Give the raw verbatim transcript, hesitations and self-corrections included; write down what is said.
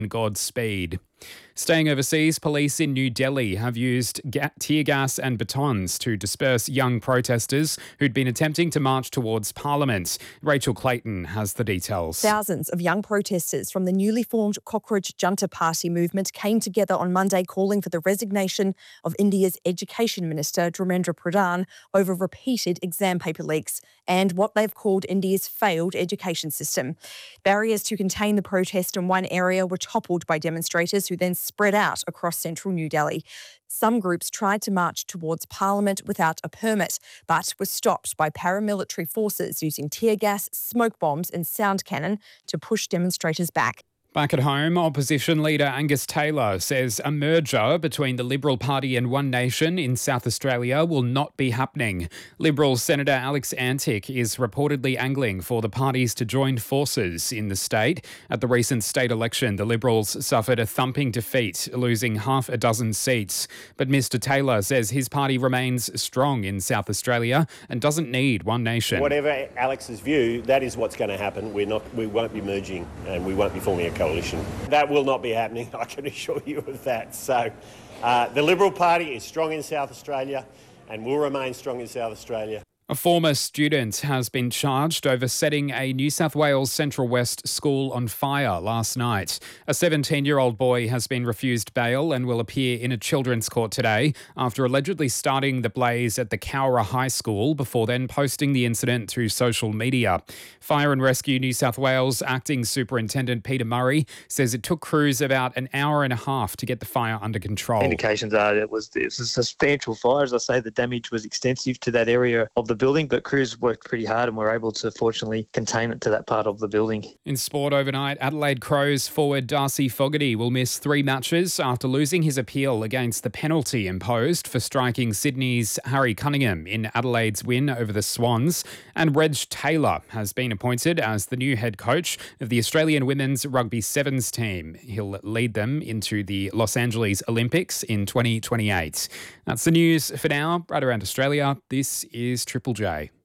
Godspeed. Staying overseas, police in New Delhi have used ga- tear gas and batons to disperse young protesters who'd been attempting to march towards Parliament. Rachel Clayton has the details. Thousands of young protesters from the newly formed Cockroach Junta Party movement came together on Monday calling for the resignation of India's Education Minister Dharmendra Pradhan over repeated exam paper leaks and what they've called India's failed education system. Barriers to contain the protest in one area were toppled by demonstrators who then spread out across central New Delhi. Some groups tried to march towards Parliament without a permit, but were stopped by paramilitary forces using tear gas, smoke bombs and sound cannon to push demonstrators back. Back at home, opposition leader Angus Taylor says a merger between the Liberal Party and One Nation in South Australia will not be happening. Liberal Senator Alex Antic is reportedly angling for the parties to join forces in the state. At the recent state election, the Liberals suffered a thumping defeat, losing half a dozen seats. But Mr Taylor says his party remains strong in South Australia and doesn't need One Nation. Whatever Alex's view, that is what's going to happen. We're not, we won't be merging and we won't be forming a coalition. That will not be happening, I can assure you of that. So uh, the Liberal Party is strong in South Australia and will remain strong in South Australia. A former student has been charged over setting a New South Wales Central West school on fire last night. A seventeen-year-old boy has been refused bail and will appear in a children's court today after allegedly starting the blaze at the Cowra High School before then posting the incident to social media. Fire and Rescue New South Wales Acting Superintendent Peter Murray says it took crews about an hour and a half to get the fire under control. Indications are it was, it was a substantial fire. As I say, the damage was extensive to that area of the building, but crews worked pretty hard and were able to fortunately contain it to that part of the building. In sport overnight, Adelaide Crows forward Darcy Fogarty will miss three matches after losing his appeal against the penalty imposed for striking Sydney's Harry Cunningham in Adelaide's win over the Swans. And Reg Taylor has been appointed as the new head coach of the Australian Women's Rugby Sevens team. He'll lead them into the Los Angeles Olympics in twenty twenty-eight. That's the news for now. Right around Australia, this is Triple J.